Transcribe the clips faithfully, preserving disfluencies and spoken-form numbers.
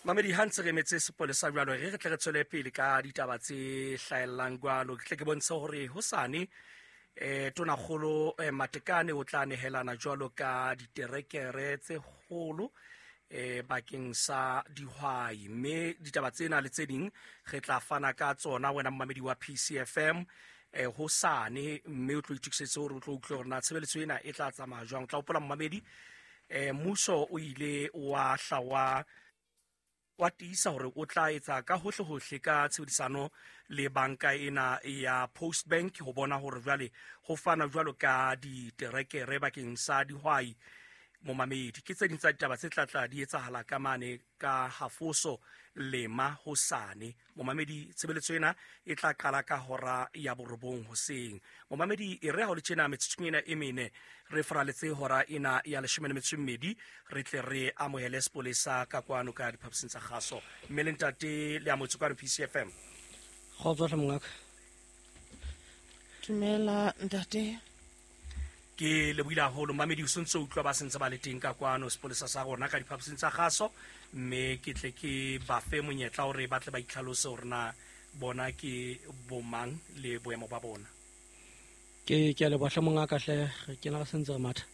Mamedi hantse re metse sepolesa jwalo re re tle re tswele pele ka ditaba tse hlaellang jwalo ke tle ke bontshe hore hosane eh tonakgolo eh, Matekane o tla nehelana jwalo ka diterekere tse kgolo eh bakeng sa dihwai mme ditaba tsena le tse ding re tla fana ka tsona wena mmamedi wa P C F M eh hosane mme o tlo itukisetse hore o tlo utlwe hore na tshebeletso ena e tla tsamaya jwang. Tla upola mmamedi eh mmuso o ile wa hlawa wa tiisa hore o tla etsa ka hohle hohle ka tshebedisano le banka ena ya Postbank ho bona hore jwale ho fana jwalo ka diterekere bakeng sa dihwai. Momamedi ke tse ding tsa ditaba tse tlatla di etsahala ka mane ka Hafoso lema hosane. Momamedi tshebeletso ena e tla qala ka hora ya borobong hoseng. Momamedi e re ha o le tjena metsotsong ena e mene re faraletse hora ena ya leshome le metso e mmedi re tle re amohele sepolesa ka kwano ka diphaposing tsa kgaso. Mme le ntate le amotse ka P C F M. Kgotso mongaka. Dumela ntate. Ke le buila holo mamedi o sontse o utlwa ba sentse ba le teng ka kwano sepolesa sa rona ka diphaposing tsa kgaso mme ke tle ke ba fe monyetla hore ba tle ba itlhalose hore na bona ke bomang le boemo ba bona. Ke ke le bohla mongaka hle ke na sentse re matha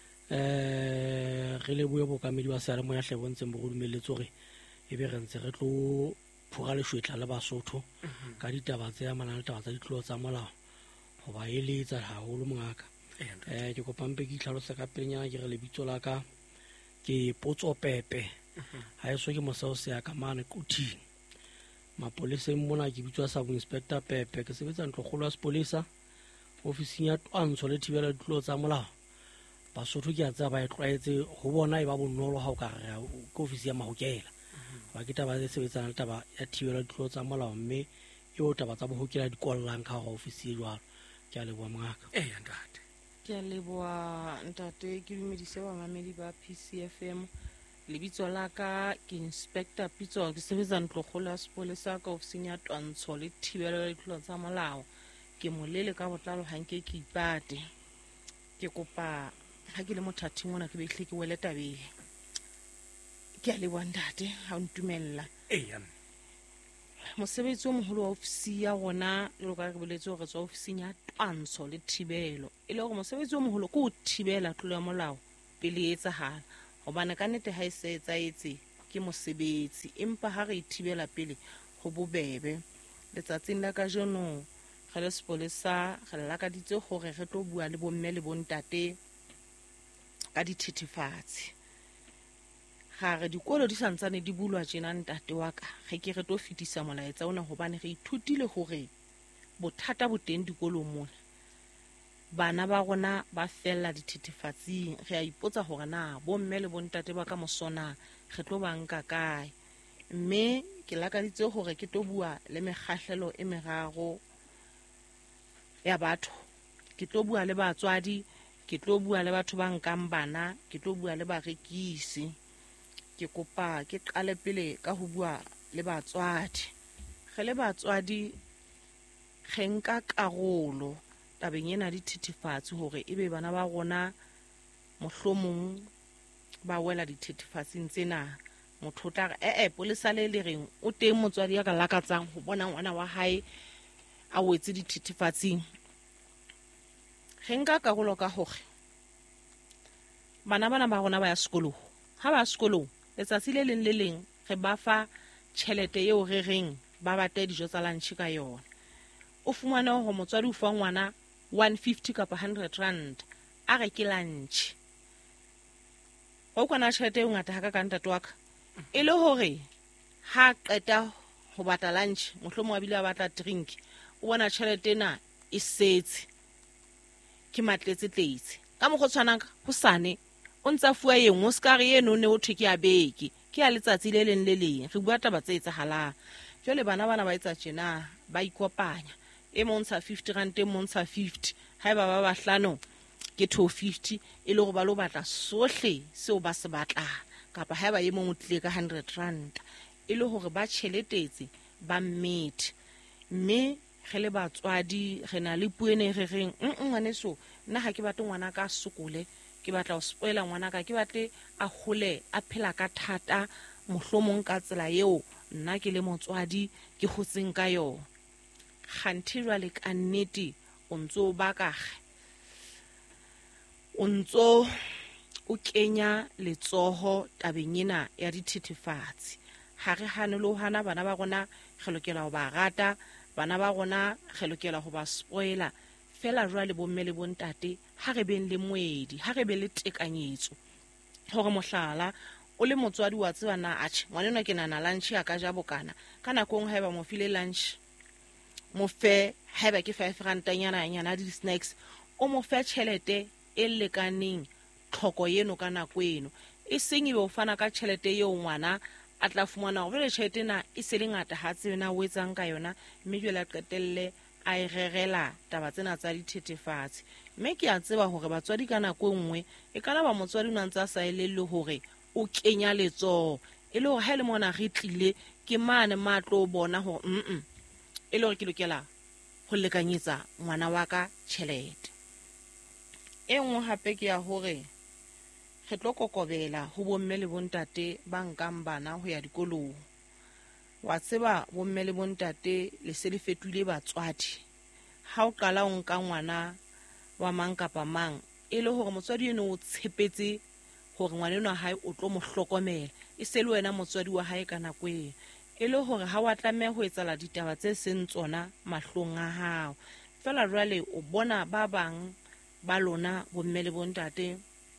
eh re le bue bokamedi wa sale mo ya hle bontseng bo dumeletse hore ebe re ntse re tlo phura le shwetla le Basotho ka ditaba tse ya manana taba tsa ditlolo tsa molao ho ba eletsa haholo mongaka. Eh ke kopampe ke itlhalosa ka pelenyana ke re lebitso la ka ke Potso Pepe ha eso ke mosao se ya ka mane Kuthing mapoleseng mona ke bitswa Sub Inspector Pepe ke sebetsa ntlo kgolo ya sepolesa ofising ya Twantsho le thibela ditlolo tsa molao. Basotho ke a tsaya ba e tlwaetse ho bona e ba bonolo ha o ka re ke ofisi ya Mahokela ba ke taba tse sebetsana le taba ya thibela ditlolo tsa molao mme e o taba tsa bohokela di kollang ka ho ofisi e jwalo ke a leboa mongaka. Eh ntate Ke a leboa ntate ke dumedise ba mamedi ba P C F M. Lebitso la ka ke Inspector Pitso ke sebetsa ntlo kgolo ya sepolesa ka ofising ya Twantsho le thibelo ya ditlolo tsa molao. Ke molele ka botlalo ha nke ke ipate. Ke kopa ha ke le mothathing ona ke behle ke wele tabeng. Ke a leboa ntate ha o ntumella. Eh ya Mosebetsi o moholo wa ofisi ya rona le ka re boletse hore tswa ofising ya Twantsho le thibelo e le hore mosebetsi o moholo ke o thibela tlolo ya molao pele e etsahala hobane ka nnete ha e se etsaetse ke mosebetsi empa ha re ithibela pele ho bobebe. Letsatsing la kajeno re le sepolesa re lakaditse hore re tlo bua le bomme le bontate ka dithethefatsi. Ga re dikolo di santsane di bulwa tjena ntate wa ka ge ke re tlo fetisa molaetsa ona hobane re ithutile hore bothata bo teng dikolong mona bana ba rona ba fella dithethefatsing. Re a ipotsa hore na bomme le bontate ba ka mosona re tlo ba nka kae mme ke lakaditse hore ke tlo bua le mekgahlelo e meraro ya batho. Ke tlo bua le batswadi, ke tlo bua le batho ba nkang bana, ke tlo bua le barekisi. Ke kopa ke qale pele ka ho bua le batswadi. Re le batswadi re nka karolo tabeng ena di thethefatsi hore ebe bana ba rona mohlomong ba wela dithethefatsing tsena. Motho tla re eh eh polesa le le reng o teng motswadi ya ka lakatsang ho bona ngwana wa hae a wetse dithethefatsing. Re nka karolo ka hore bana bana ba rona ba ya sekolong. Ha ba sekolong letsatsi le leng le leng re ba fa tjhelete eo re reng ba bate dijo tsa lunch ka yona. O fumana ho motswadi o fa ngwana one fifty kapa one hundred rand a re ke lunch. Ho kwana tjhelete e ngata ha ka ka ntate wa ka e le hore ha qeta ho bata lunch mohlomong a bile a batla drink o bona tjhelete ena e setse ke matletse tletse ka mokgo tshwanang hosane o ntsa fuwa yeng o ska re eno ne o thwe ke a beke ke a letsatsi le leng le leng re bua taba tse etsahalang. Jole bana bana ba etsa tjena ba ikopanya e montsha fifty rand e montsha fifty ha eba ba bahlano ke two fifty e le go ba lo batla sohle seo ba se batlang kapa ha eba e mong o tlile ka one hundred rand e le hore ba tjheletetse ba mmete mme re le batswadi re na le puene re reng ngwaneso nna ha ke batle ngwana ka sokole ke batla ho spoila ngwana ka ke batle a hole a phela ka thata mohlomong ka tsela eo nna ke le motswadi ke hotseng ka yona. Kganthe jwale ka nnete o ntso baka o ntso o kenya letsoho tabeng ena ya dithethefatsi. Ha re hane le hana bana ba rona re lokela ho ba rata, bana ba rona re lokela ho ba spoiler. Fela jwale bomme le bontate ha re beng le moedi, ha re be le tekanyetso hore mohlala o le motswadi wa tseba na atjhe ngwanenwa ke nana lunch ya ka ja bokana ka nako ngwe haeba mo file lunch mo fe haeba ke five rand nyana nyana di snacks o mo fe tjhelete e lekaneng tlhoko yeno ka nako eno. E seng ibe o fana ka tjhelete eo ngwana a tla fumana hore le tjhelete na e se le ngata ha tsebe na o etsang ka yona, mme jwale a qetelle a e rerela taba tsena tsa dithethefatsi. Mme ke a tseba hore batswadi ka nako nngwe e kana ba motswadi o ntse a sa elelle hore o kenya letsoho e le hore ha le mona re tlile ke mane matlo bona hore mm e le hore ke lokela ho lekanyetsa ngwana wa ka tjhelete. E nngwe hape ke ya hore re tlo kokobela ho bomme le bontate ba nkang bana ho ya dikolong. Wa tseba bomme le bontate le se le fetule batswadi. Ha o qala o nka ngwana wa mang kapa mang e le hore motswadi eno o tshepetse hore ngwanenwa hae o tlo mo hlokomela, e se le wena motswadi wa hae ka nako e e le hore ha wa tlameha ho etsala ditaba tse seng tsona mahlong a hao. Fela jwale o bona ba bang ba lona bomme le bontate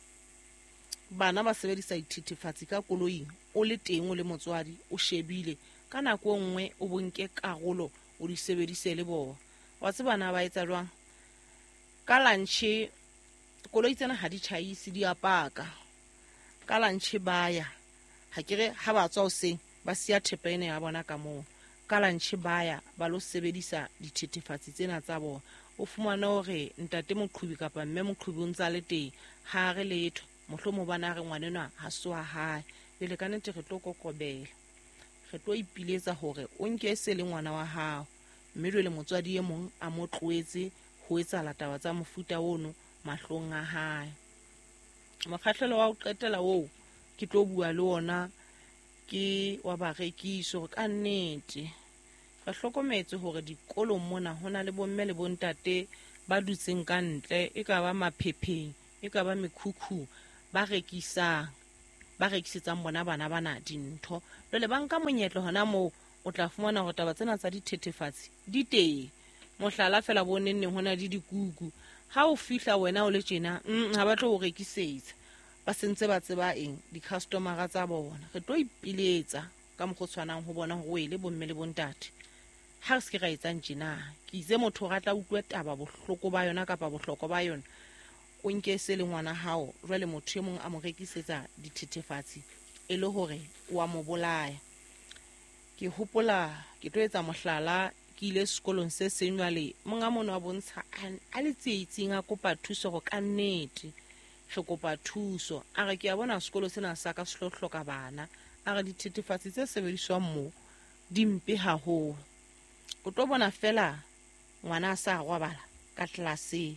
bana ba sebedisa dithethefatsi ka koloing, o le teng o le motswadi o shebile ka nako nngwe o bonke karolo o di sebedise le bona. Wa tseba bana ba etsa jwang ka lunch? Koloi tsena ha di tjhaisi di apaka ka lunch baya ha kere ha ba tswa hoseng ba siya thepene ya bona ka moo ka lunch baya ba lo sebedisa dithethefatsi tsena tsa bona. O fumana hore ntate moqhubi kapa mme moqhubi o ntsa le teng ha re letho, mohlomo bana re ngwanenwa ha so a hae. Bele ka nnete re tlo kokobela, re tlo ipiletsa hore o nke se le ngwana wa hao, mme le motswadi e mong a mo tloetse ho etsa lataba tsa mofuta ono mahlong a hae. Mokgahlelo wa ho qetela oo ke tlo bua le ona ke wa barekiso ka nnete. Re hlokometse hore dikolong mona hona le bomme le bontate ba dutseng ka ntle, e ka ba maphepheng, e ka ba mekhukhu, ba rekisang ba rekisetsang bona bana bana dintho. Jwale ba nka monyetlo hona moo o tla fumana hore taba tsena tsa dithethefatsi di teng. Mohlala fela bonenneng hona di dikuku, ha o fihla wena o le tjena mm, ha ba tlo o rekisetsa, ba sentse ba tseba eng di-customera tsa bona. Re tlo ipiletsa ka mokgotshwanang ho bona hore o ile bomme le bontate ha re se ke ra etsang tjena. Ke itse motho ga tla utlwe taba bohloko ba yona kapa bohloko ba yona, o nke se le ngwana hao jwale motho e mong a mo rekisetsa dithethefatsi e le hore o a mo bolaya. Ke hopola ke tlo etsa mohlala, ke ile sekolong se seng jwale monga mona wa bontsha a le tsietsing a kopa thuso go ka nnete. Re kopa thuso a re ke a bona sekolo sena sa ka se hlo hloka bana, a re dithethefatsi tse sebediswang moo di mpe haholo. O tlo bona fela ngwana a sa robala ka tlase,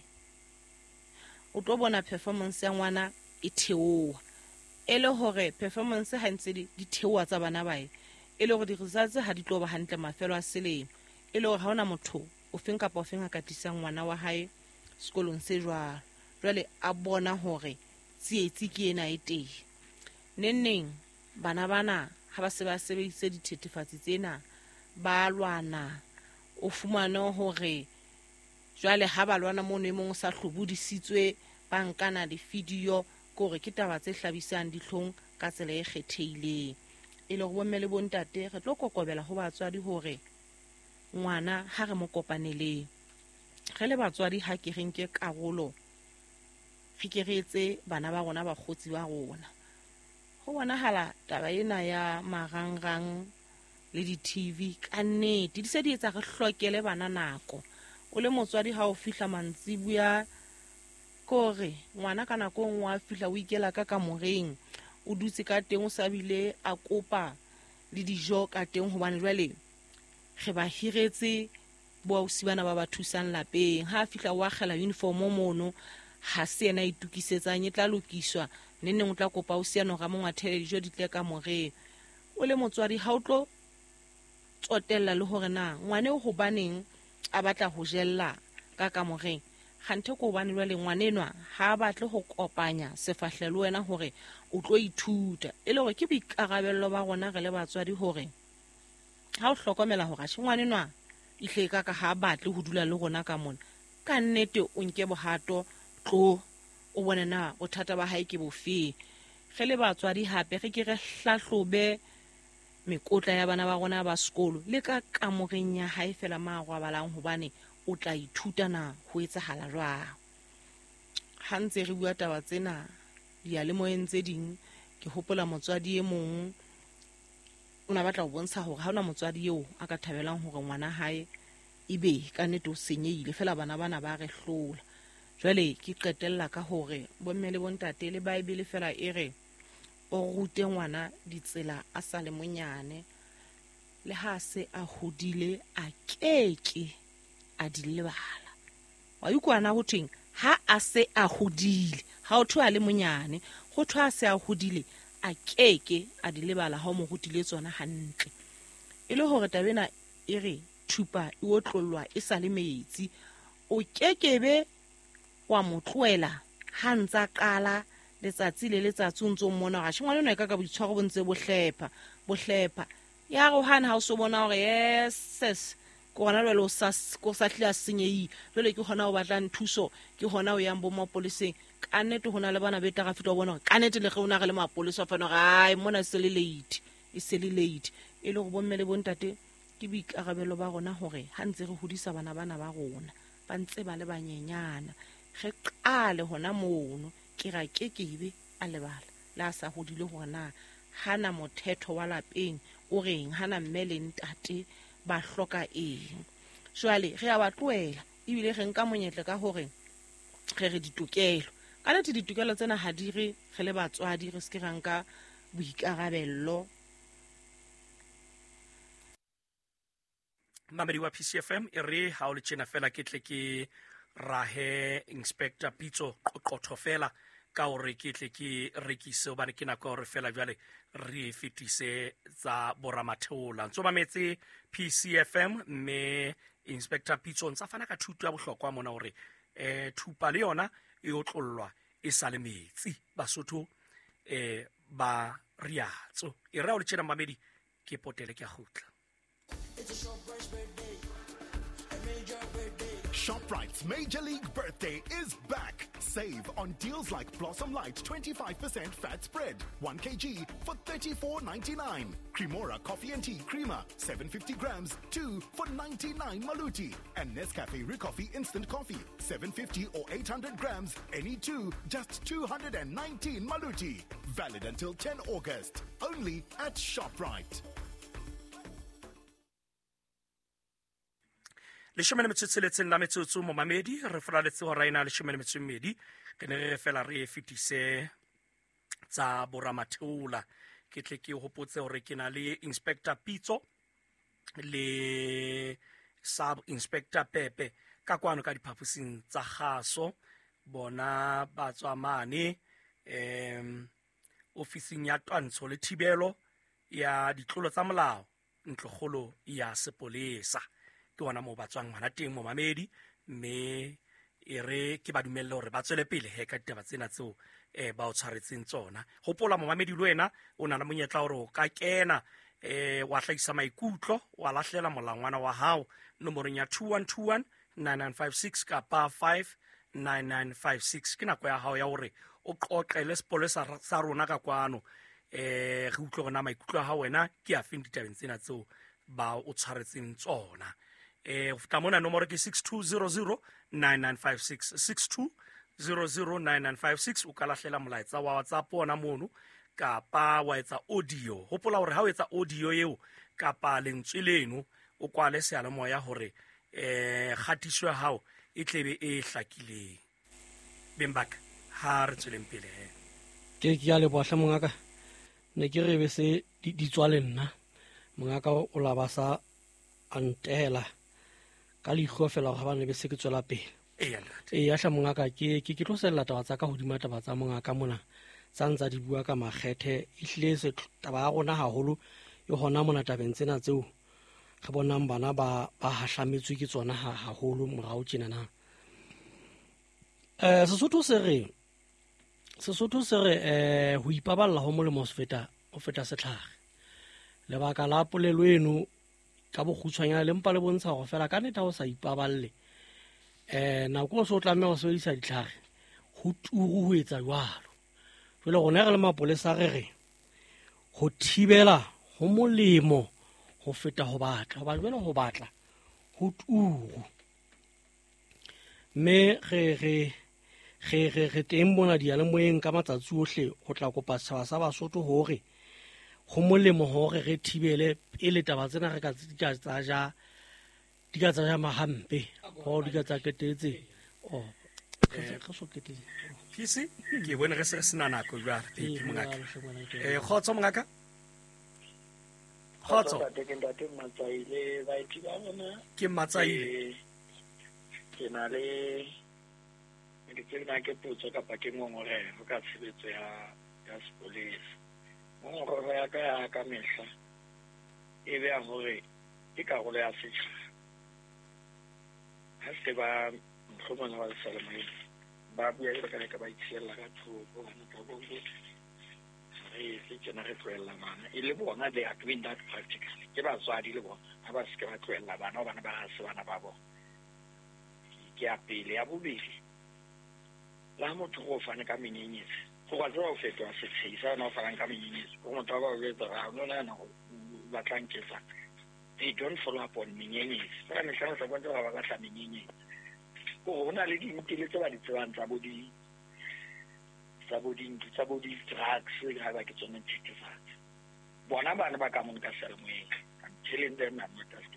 o tlo bona performance ya ngwana e theoha e le hore performance ha ntse di theoha tsa bana bae e le hore di results ha di tlo ba hantle mafelo a selemo, e le hore ha ona motho o feng kapa o feng a katisang ngwana wa hae sekolong se jwalo. Jwale a bona hore tsietsi ke ena e teng. Nenneng bana bana ha ba se ba sebedise dithethefatsi tsena ba lwana, o fumana hore jwale ha ba lwana mono e mong sa hlobodisitswe ba nkana di-video kore ke taba tse hlabisang dihlong ka tsela e kgethehileng. E le go bomme le bontate re tlo kokobela ho batswadi hore ngwana ha re mo kopaneleng re le batswadi, ha ke re nke karolo re ke re etse bana ba rona ba kgotsi ba rona. Ho bonahala taba ena ya marangrang le di-T V ka nnete di se di etsa re hlokele bana nako. O le motswadi ha o fihla mantsibuya kore ngwana ka nako nngwe a fihla o ikela ka kamoreng, o dutse ka teng o sabile a kopa le dijo ka teng hobane jwale re ba hiretse bo ausi bana ba ba thusang lapeng. Ha fihla wa khela uniform mono ha se ena itukisetsang e tla lokiswa, nne nne o tla kopa o siano ga mongwa thele dijo di tle ka moreng. o le motswadi ha o tlo tsotella le hore na ngwane o hobaneng a batla ho jella ka kamoreng ganthe ko bane le ngwanenwa ha batle ho kopanya sefahla le wena hore o tlo ithuta e le hore ke boikarabello ba rona re le batswadi hore ha o hlokomela hore a ngwanenwa ihle ka ka ha batle ho dula le rona ka mona ka nnete o nke bohato tlo o bona na bothata ba hae ke bofe ge le batswadi hape ge ke re hlahlobe mekotla ya bana ba rona ba sekolo le ka kamoreng ya hae fela maagwa balang hobane o tla ithuta na ho etsahala jwang ha ntse re bua taba tsena dia le moeng tse ding ke hopola motswadi e mong ona batla ho bontsha hore ha ona motswadi eo a ka thabelang hore ngwana hae ibe ka nnete o senyehile fela bana bana ba re hlola jwale ke qetella ka hore bomme le bontate le Bible fela e re o rute ngwana ditsela a sa le monyane le ha se a hodile a keke a di lebala wa ikwana ho theng ha a se a hodile ha o thwa le monyane go thwa se a hodile a keke a di lebala ha o mo rutile tsona hantle e le hore tabena e re thupa e otlolwa e sa le metsi o kekebe wa motloela ha ntsa qala letsatsi le letsatsi ntse mmona ga shingwana no e ka ka boitshwaro bontse bo hlepa bo hlepa ya go hana ha o so bona hore yes ko gona le o sa ko sa tla senyei jole ke gona o batla nthuso ke gona o yang bo mapoliseng ka nnete hona le bana beta ga fitwa bona ka nnete le ge ona ga le mapolisa fa no ga ai mona se le late e se le late e le go bomme le bontate ke boikarabelo ba rona hore ha ntse re hodisa bana bana ba rona ba ntse ba le banyenyana ge qale hona mono ke ra ke kebe a lebala la sa hodile hore na hana mothetho wa lapeng o reng hana mmele ntate ba hloka eng jwale re a ba tloela ebile re nka monyetle ka hore re re ditokelo ka nete ditokelo tsena ha di re re le batswadi re se ke ranka boikarabello mamedi wa P C F M e re ha o le tjena fela ke tle ke rahe Inspector Pitso qoqotho fela ka hore ke tle ke rekise o bane ke nako hore fela jwale re fetise tsa boramatheola ntso mametse P C F M mme Inspector Pitso ntsa fana ka thuto ya bohlokwa mona hore eh thupa le yona e otlollwa e sa le metsi basotho eh ba riatso e ra o le tjena mamedi ke potele ke a gutla. ShopRite's Major League Birthday is back. Save on deals like Blossom Light twenty-five percent fat spread, one kilogram for thirty-four ninety-nine. Cremora Coffee and Tea Creamer, seven hundred fifty grams, two for ninety-nine Maluti. And Nescafe Recoffee Instant Coffee, seven hundred fifty or eight hundred grams, any two, just two hundred nineteen Maluti. Valid until the tenth of August. Only at ShopRite. Le shomene metsotsheletseng la metsotso mo mamedi re fraletse ho raina le shomene metsomedi ke ne re fela re fetise tsa boramatheola ke tle ke hopotse hore ke na le Inspector Pitso le Sub Inspector Pepe ka kwano ka diphapusing tsa gaso bona ba tswa mane em ofising ya twantsho le thibelo ya ditlolo tsa molao ntlogolo ya sepolesa ke ona mo ba tswang ngwana teng mo mamedi mme e re ke ba dumelle hore ba tswele pele he ka ditaba tsena tseo eh ba o tshwaretseng tsona hopola mo mamedi le wena o na le monyetla hore o ka kena eh wa hlaisa maikutlo wa lahlela molangwana wa hao nomorong ya two one two one nine nine five six ka pa five nine nine five six ke nako ya hao ya hore o qoqe le sepolesa sa rona ka kwano eh re utlwe gona maikutlo a hao wena ke a feng ditabeng tsena tseo ba o tshwaretseng tsona. Eh fta mona nomoro ke six two zero zero nine nine five six six two zero zero nine nine five six o ka lahlela molaetsa wa WhatsApp ona mono kapa wa etsa audio hopola hore ha o etsa audio eo kapa lentswe leno o kwale sealemoya hore eh kgatiso ya hao e tlebe e hlakileng bembaka ha re tsweleng pele ke ke ya le bohle mongaka ne ke re be se di tswa le nna mongaka o la ba sa antela ka leihlo fela ga bana be se ke tswela pele e e ya hla mongaka ke ke ke tlosella taba tsa ka hodima taba tsa mongaka mona tsa ntsa di bua ka makgethe e hlile se taba ya rona haholo e hona mona tabeng tsena tseo re bonang bana ba ba hahlametswe ke tsona ha haholo morao tjena na. Eh Sesotho se re Sesotho se re eh ho ipaballa ho molemo ho feta ho feta setlhare. Lebaka la polelo eno ka bokgutshwanyana le mpa le bontsha go fela ka neta o sa ipaballe eh nako o so tlameha go sebedisa ditlhare ho turu ho etsa jwalo. Jwale gona re le mapolesa re re ho thibela ho molemo ho feta ho batla ho ba jwale ho batla ho turu. Me re re re re re teng bona dia le moeng ka matsatsi ohle go tla kopa setjhaba sa Basotho hore go molemo hore re thibele pele taba tsena re ka tsika tsa ja di ka tsa ja mahampe ho di ka tsa ketetse o re so ketetse Pisi ke bone re se sena nako jwa re ke mongaka eh khotso mongaka khotso ke matsaile ke na le ke na ke potso ka pa ke ngongorego go ka tshebetso ya ya sepolesa ngongorego ya ka ya ka mehla e be ya gore ke karolo ya setšhaba ha se ba mhlomona wa Salomon ba bua ile ka ka ba itshella ka thoko bana ba bongo re se tsena re tloella bana e le bona they are doing that practically ke ba tswadi le bona ha ba se ke ba tloella bana bana ba ga se bana ba bona ke a pele ya bobedi la motho go fana ka menyenyetsi go ga tswa o fetwa se tshisa na o fana ka menyenyetsi go motho ba go etsa ga no na na go ba tlanketsa they don't follow up on menyenyetsi ba ne tlhano sa bontsha ba ba tla menyenyetsi go hona le dintele tse ba di tsebang tsa bodi tsa bodi tsa bodi drugs ga ba ke tsone thethefatsi bona bana ba ka mo ka Salomon I'm telling them I'm not just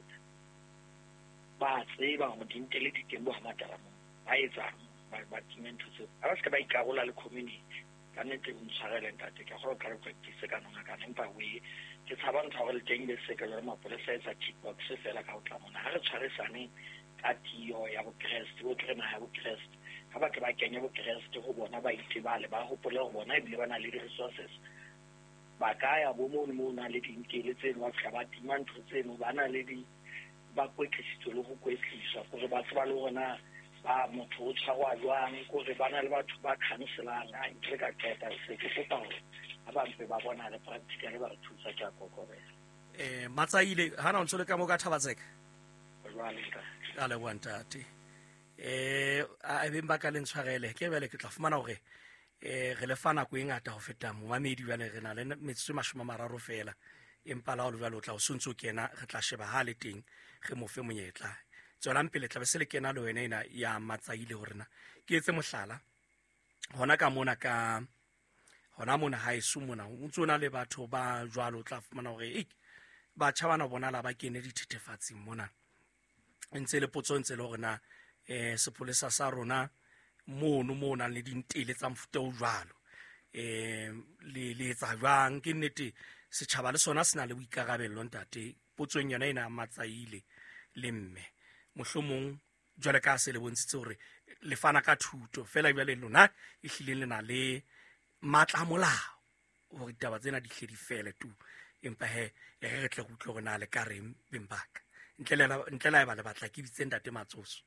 ba tseba go dintele di teng bo ha matala mo ba etsa ba ba timento tse a se ka ba ikarola le community ka nete o ntshwarele ntate ka go ka re practice ka nona ka nempa we ke tsaba ntha go le teng le se ka le mapolesa etsa kickbox se fela ka o tla mona ha re tshwaresane ka tio ya bo Christ bo trena ya bo Christ ha ba ke ba kenya bo Christ go bona ba itebale ba hopole go bona e bile ba na le resources ba ka ya bo mo mo na le dinkele tseno ba ka ba timantho tseno ba na le di ba kwetlisitswe le go kwetliswa gore ba tseba le gona ba motho o tshwarwa jwang gore ba na le batho ba cancelang a nke ka keta se ke kopa gore ha ba mpe ba bona le practical ba re thusa ka kokobela eh Matsaile hana ntse le ka mo ka Thabatseka jwale ka a le wantate eh a be mba ka le ntshwarele ke bele ke tla fumana gore eh re le fana go engata go feta moamedi bjale re na le metswe mashoma mararo fela empa la o le bjalo tla o sontso kena re tla sheba ha le teng ge mo fe monyetla tsona mpele tla be se le kena le wena ina ya Matsaile horena ke etse mohlala hona ka mona ka hona mona ha isu mona o tsona le batho ba jwalo tla fumana gore e ba tšhabana bona la ba kene di thethefatsing mona ntse le potso ntse le gore na eh sepolesa sa rona mono mona le dintele tsa mfuta o jwalo eh le le tsa jwang ke nnete setšhaba le sona sena le boikarabello ntate potsong yona ina Matsaile le mme mohlomong jwale ka se le bontshitse gore le fana ka thuto fela jwale lona e hlile le na le matla molao gore taba tsena di hle di fele tu empa he e re tle go tlo gona le ka reng bembaka ntlela ntlela e ba le batla ke bitse ntate Matsoso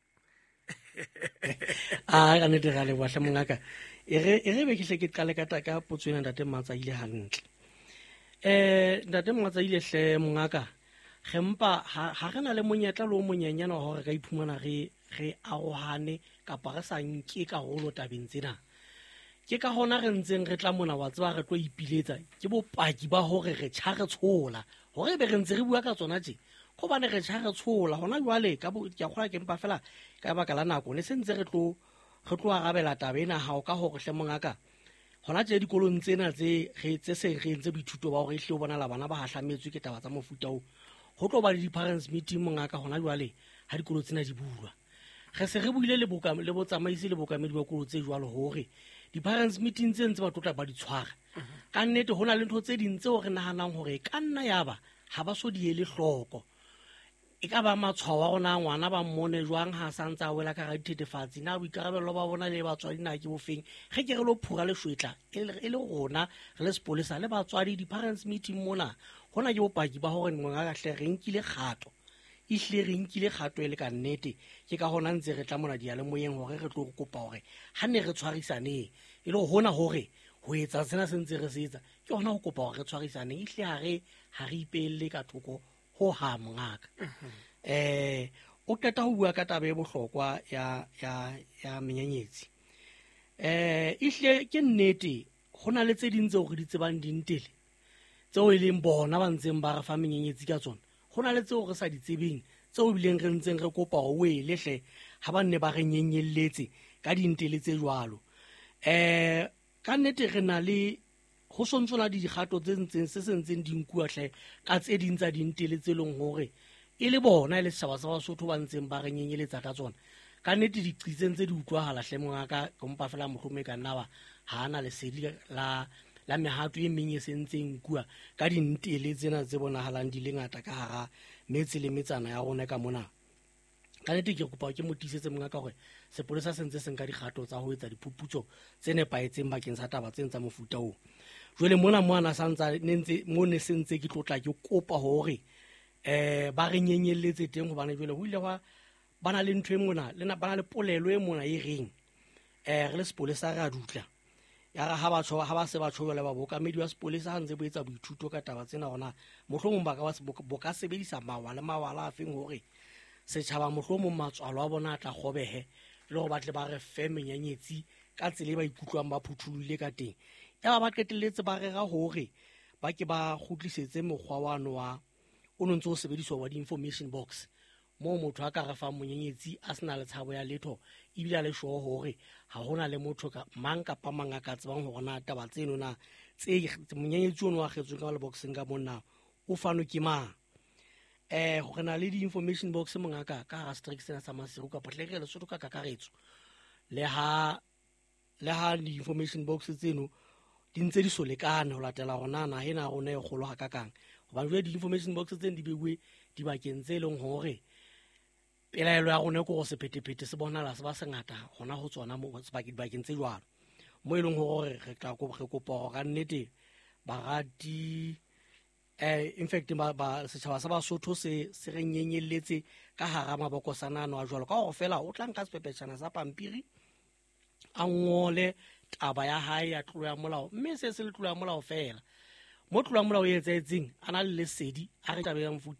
a ga nete ga le wa hle mongaka e re e re be ke hle ke qale ka ta ka potso ena ntate Matsaile hantle eh ntate Matsaile hle mongaka gempa ha re na le monyetla le o monyenyana hore ka iphumana re re arohane kapa re sa nke ka holo tabeng tsena ke ka hona re ntseng re tla mona wa tseba re tlo ipiletsa ke bopaki ba hore re tshare tshola hore be re ntse re bua ka tsona tse go bane re tshare tshola hona jwale ka bo ke kgola ke mpa fela ka baka la nako ne sentse re tlo re tlo arabela tabena ha o ka hore hle mongaka hona tse dikolong tsena tse re tse se re ntse boithuto ba hore hle o bona la bana ba hahlametswe ke taba tsa mofuta o go tlo ba le di-parents meeting mongaka hona jwale ha dikolo tsena di bulwa re se re buile le bokame le botsamaisi le bokamedi ba kolo tse jwalo hore di-parents meeting tse ntse ba tlotla ba di tshwara ka nnete hona le ntho tse ding tseo re nahanang hore ka nna yaba ha ba so di ele hloko e ka ba matshwao a gona ngwana ba mmone jwang ha santse a wela ka ga dithetefatsi na boikarabelo ba bona le batswadi na ke bofeng ge ke re lo phura lešwetla e le gona re le sepolesa le batswadi di-parents meeting mona gona ke bopaki ba gore ngwana ka hle re nkile kgato ihle re nkile kgato e le ka nnete ke ka gona ntse re tla mona dialemoyeng gore re tlo go kopa gore ha ne re tshwarisaneng e le gona gore ho etsa sena se ntse re se etsa ke gona go kopa gore re tshwarisaneng ihle ha re ha re ipeelle ka thoko ho ha mongaka eh o qeta ho bua ka taba e bohlokwa ya ya ya menyenyetsi eh ihle ke nnete gona le tse ding tseo re di tsebang dintele tseo e leng bona ba ntseng ba re fa menyenyetsi ka tsona gona le tseo re sa di tsebeng tseo bileng re ntseng re kopa go we lehle ha ba nne ba re nyenyelletse ka dintele tse jwalo eh ka nnete re na le go sontsona di digato tse ntseng se sentseng di nkua hle ka tse ding tsa dintele tse leng hore e le bona le setšhaba sa Basotho ba ntseng ba re nyenyeletsa ka tsona ka nnete di qitseng tse di utlwahala hle mongaka kompa fela mohlome ka nna ba ha ana lesedi la la mehato e meng e sentseng nkua ka dintele tsena tse bonahalang di le ngata ka hara metse le metsana ya rona ka mona ka nnete ke kopa ke motisetse mongaka gore sepolesa sentse se nka digato tsa ho etsa diphuputso tse nepaetseng bakeng sa taba tse ntsa mofuta o jwale mona moana santsa nentse mo ne sentse ke tlotla ke kopa hore eh ba re nyenyelletse teng go bana jwale ho ile wa bana le ntwe mona le na bana le polelo e mona e reng eh re le sepolesa ra dutla ya ga ha ba tsho ha ba se ba tsho le ba bokamedi wa sepolesa ha ntse bo etsa boithuto ka taba tsena gona mohlomong ba ka ba boka sebedisa mawala mawala a feng hore setšhaba mohlomong matswalo a bona tla gobehe le go batle ba re fe menyenyetsi ka tsele ba ikutlwang ba phuthulile ka teng ya ba ba qetelletse ba rera hore ba ke ba gutlisetse mokgwa wa no wa o nontse o sebediswa wa di-information box mo motho a ka re fa monyenyetsi a sena le tshabo ya letho ebile a le sho hore ha gona le motho ka mang kapa mang a ka tsebang hore na taba tseno na tse monyenyetsi o no wa getswe ka le boxeng ka monna o fano ke mang eh go na le di-information box mongaka ka ga strict sena sa Maseru ka potleke le Lesotho ka kakaretso le ha le ha di-information box tseno di ntse di so lekane ho latela gona na hena rona e kgolo ha kakang ba jwe di-information box tseno di bewe di bakeng tse leng hore pelaelo ya rona go go sephethephethe se bonala se ba se ngata gona go tsona mo sebaki bakeng tse jwalo mo e leng hore re tla go re kopa go ka nnete ba rati eh in fact ba ba setšhaba sa Basotho se se re nyenyelletse ka hara maboko sanano a jwalo ka go fela o tlang ka sepepetšana sa pampiri a ngole taba ya hae ya tlo ya molao mme se se le tlo ya molao fela mo tlo ya molao e etsaetseng ana le lesedi a re tabeng mfuta